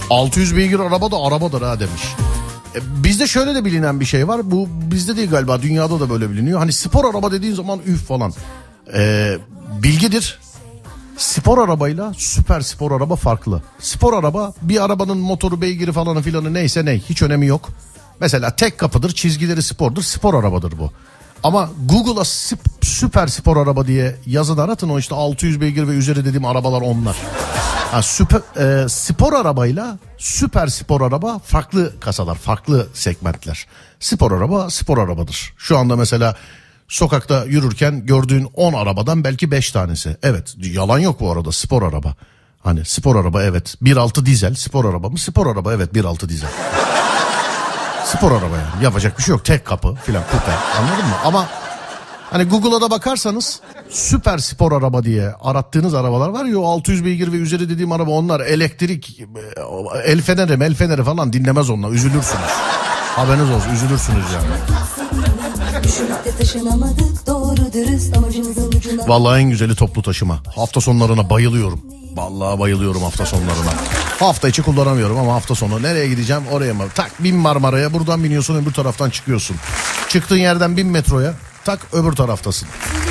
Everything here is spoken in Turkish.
600 beygir araba da arabadır ha demiş. Bizde şöyle de bilinen bir şey var. Bu bizde değil galiba, dünyada da böyle biliniyor. Hani spor araba dediğin zaman üf falan. Bilgidir. Spor arabayla süper spor araba farklı. Spor araba bir arabanın motoru, beygiri falanı filanı neyse ne, hiç önemi yok. Mesela tek kapıdır, çizgileri spordur, spor arabadır bu. Ama Google'a süper spor araba diye yazın, aratın, o işte 600 beygir ve üzeri dediğim arabalar onlar. Ha, spor arabayla süper spor araba farklı kasalar, farklı segmentler. Spor araba spor arabadır. Şu anda mesela sokakta yürürken gördüğün 10 arabadan belki 5 tanesi. Evet, yalan yok bu arada, spor araba. Hani spor araba, evet. 1.6 dizel spor araba mı? Spor araba, evet, 1.6 dizel. Spor araba yani. Yapacak bir şey yok. Tek kapı filan, kupe. Anladın mı? Ama hani Google'a da bakarsanız süper spor araba diye arattığınız arabalar var ya, o 600 beygir ve üzeri dediğim araba, onlar elektrik, el feneri falan dinlemez onlar. Üzülürsünüz. Haberiniz olsun, üzülürsünüz yani. Vallahi en güzeli toplu taşıma. Hafta sonlarına bayılıyorum. Vallahi bayılıyorum hafta sonlarına. Hafta içi kullanamıyorum ama hafta sonu nereye gideceğim, oraya mı? Tak, bin Marmara'ya, buradan biniyorsun, öbür taraftan çıkıyorsun. Çıktığın yerden 1000 metroya, tak, öbür taraftasın.